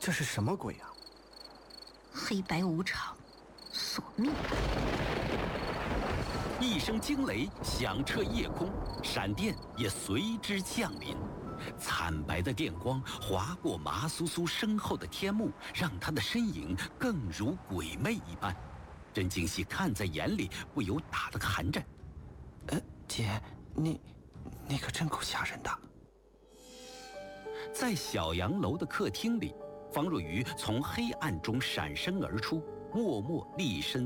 这是什么鬼啊？ 黑白无常，索命！ 一声惊雷响彻夜空，闪电也随之降临。惨白的电光划过麻酥酥身后的天幕，让他的身影更如鬼魅一般。甄静熙看在眼里，不由打了个寒战。 姐，你可真够吓人的。 在小洋楼的客厅里，方若愚从黑暗中闪身而出，默默立身